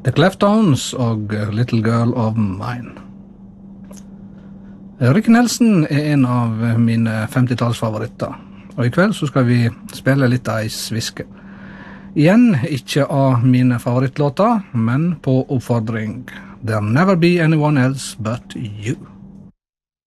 The Cleftones og Little Girl of Mine. Rick Nelson en av mine 50-tallsfavoritter, og i kveld så skal vi spille litt Ice Whiskey. Igjen ikke av mine favorittlåter, men på oppfordring. There'll never be anyone else but you.